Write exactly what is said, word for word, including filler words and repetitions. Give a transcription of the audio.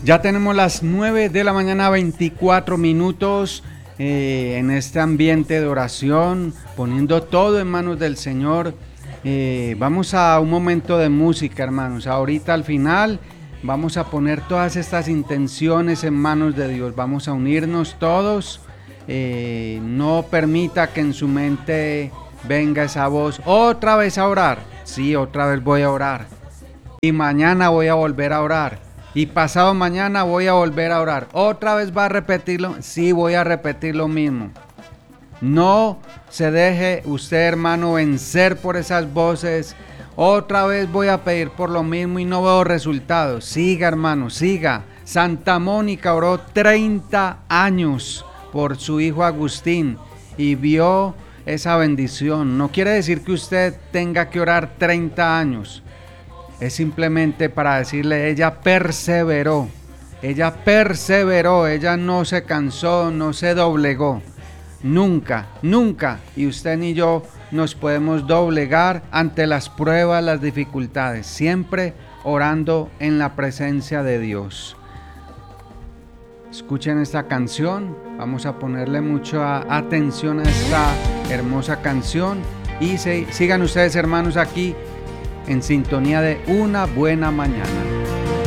Ya tenemos las nueve de la mañana, veinticuatro minutos, eh, en este ambiente de oración, poniendo todo en manos del Señor. Eh, vamos a un momento de música, hermanos. Ahorita al final vamos a poner todas estas intenciones en manos de Dios. Vamos a unirnos todos. Eh, no permita que en su mente venga esa voz, otra vez a orar. Sí, otra vez voy a orar. Y mañana voy a volver a orar. Y pasado mañana voy a volver a orar. ¿Otra vez va a repetirlo? Sí, voy a repetir lo mismo. No se deje usted, hermano, vencer por esas voces. Otra vez voy a pedir por lo mismo y no veo resultados. Siga, hermano, siga. Santa Mónica oró treinta años por su hijo Agustín y vio esa bendición. No quiere decir que usted tenga que orar treinta años. Es simplemente para decirle, ella perseveró, ella perseveró, ella no se cansó, no se doblegó, nunca, nunca, y usted ni yo nos podemos doblegar ante las pruebas, las dificultades, siempre orando en la presencia de Dios. Escuchen esta canción, vamos a ponerle mucha atención a esta hermosa canción y se, sigan ustedes, hermanos, aquí en sintonía de Una Buena Mañana.